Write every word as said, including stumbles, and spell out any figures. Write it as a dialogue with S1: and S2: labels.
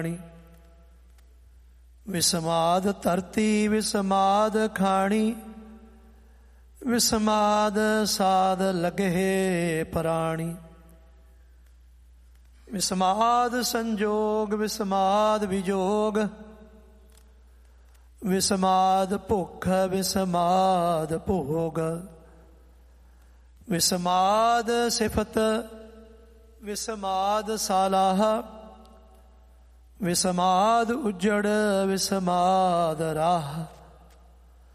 S1: ਵਿਸਮਾਦ ਧਰਤੀ ਵਿਸਮਾਦ ਖਾਣੀ, ਵਿਸਮਾਦ ਸਾਧ ਲਗਹਿ ਪ੍ਰਾਣੀ। ਵਿਸਮਾਦ ਸੰਜੋਗ ਵਿਸਮਾਦ ਵਿਜੋਗ, ਵਿਸਮਾਦ ਭੁੱਖ ਵਿਸਮਾਦ ਭੋਗ। ਵਿਸਮਾਦ ਸਿਫਤ ਵਿਸਮਾਦ ਸਾਲਾਹ, ਵਿਸਮਾਦ ਉਜੜ ਵਿਸਮਾਦ ਰਾਹ।